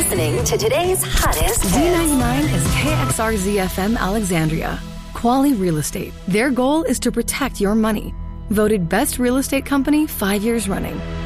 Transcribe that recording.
listening to today's hottest hits. Z99 is KXRZ FM Alexandria. Quality Real Estate. Their goal is to protect your money. Voted best real estate company 5 years running.